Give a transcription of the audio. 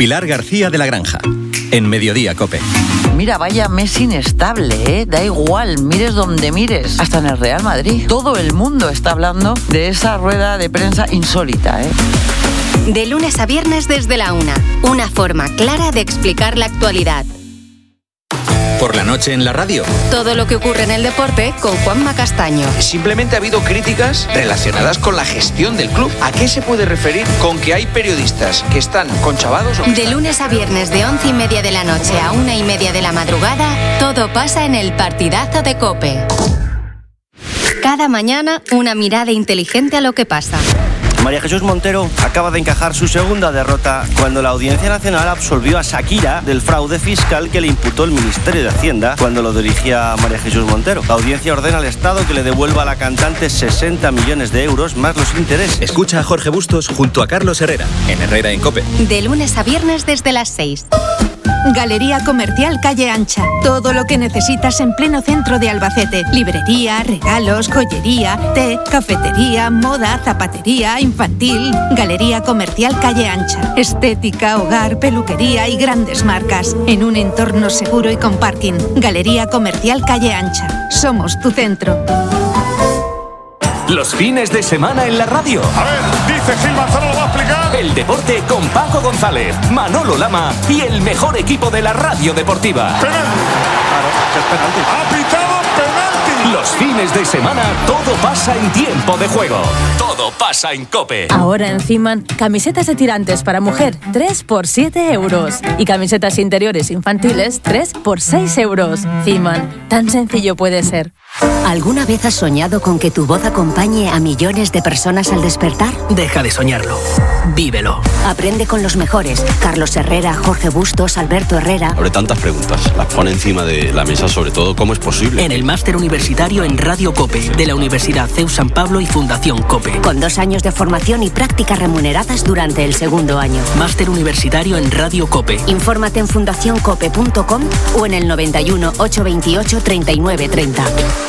Pilar García de la Granja, en Mediodía COPE. Mira, vaya mes inestable, ¿eh? Da igual, mires donde mires. Hasta en el Real Madrid. Todo el mundo está hablando de esa rueda de prensa insólita, ¿eh? De lunes a viernes desde la 1. Una forma clara de explicar la actualidad. Por la noche en la radio. Todo lo que ocurre en el deporte con Juanma Castaño. Simplemente ha habido críticas relacionadas con la gestión del club. ¿A qué se puede referir con que hay periodistas que están conchavados? De lunes a viernes de 11:30 de la noche a 1:30 de la madrugada, todo pasa en el partidazo de COPE. Cada mañana, una mirada inteligente a lo que pasa. María Jesús Montero acaba de encajar su segunda derrota cuando la Audiencia Nacional absolvió a Shakira del fraude fiscal que le imputó el Ministerio de Hacienda cuando lo dirigía María Jesús Montero. La audiencia ordena al Estado que le devuelva a la cantante 60 millones de euros más los intereses. Escucha a Jorge Bustos junto a Carlos Herrera, en Herrera en COPE. De lunes a viernes desde las 6. Galería Comercial Calle Ancha. Todo lo que necesitas en pleno centro de Albacete. Librería, regalos, joyería, té, cafetería, moda, zapatería, infantil. Galería Comercial Calle Ancha. Estética, hogar, peluquería y grandes marcas. En un entorno seguro y con parking. Galería Comercial Calle Ancha. Somos tu centro. Los fines de semana en la radio. A ver, dice Gil Manzano, lo va a explicar. El deporte con Paco González, Manolo Lama y el mejor equipo de la radio deportiva. Penalti. Claro, es penalti. Ha pitado penalti. Los fines de semana todo pasa en tiempo de juego. Todo pasa en COPE. Ahora en Ciman, camisetas de tirantes para mujer, 3 por 7 euros. Y camisetas interiores infantiles, 3 por 6 euros. Ciman, tan sencillo puede ser. ¿Alguna vez has soñado con que tu voz acompañe a millones de personas al despertar? Deja de soñarlo. Vívelo. Aprende con los mejores. Carlos Herrera, Jorge Bustos, Alberto Herrera. Abre tantas preguntas, las pone encima de la mesa, sobre todo, ¿cómo es posible? En el máster universitario en Radio COPE, de la Universidad CEU San Pablo y Fundación COPE. Con 2 años de formación y prácticas remuneradas durante el segundo año. Máster universitario en Radio COPE. Infórmate en fundacioncope.com o en el 91 828 39 30.